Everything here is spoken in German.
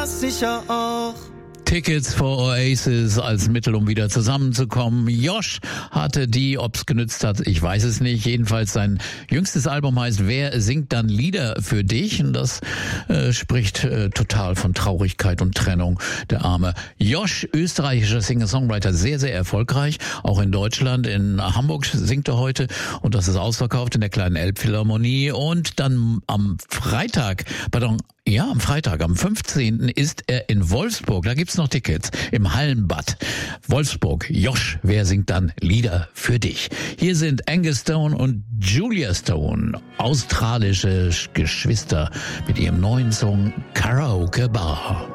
das sicher auch. Tickets for Oasis als Mittel, um wieder zusammenzukommen. Josh hatte die, ob's genützt hat, ich weiß es nicht. Jedenfalls sein jüngstes Album heißt Wer singt dann Lieder für dich? Und das spricht total von Traurigkeit und Trennung. Der arme Josh, österreichischer Singer-Songwriter, sehr, sehr erfolgreich. Auch in Deutschland, in Hamburg singt er heute. Und das ist ausverkauft in der kleinen Elbphilharmonie. Und dann am Freitag, am 15. ist er in Wolfsburg. Da gibt's noch Tickets im Hallenbad. Wolfsburg. Josh, wer singt dann Lieder für dich? Hier sind Angus Stone und Julia Stone, australische Geschwister, mit ihrem neuen Song Karaoke Bar.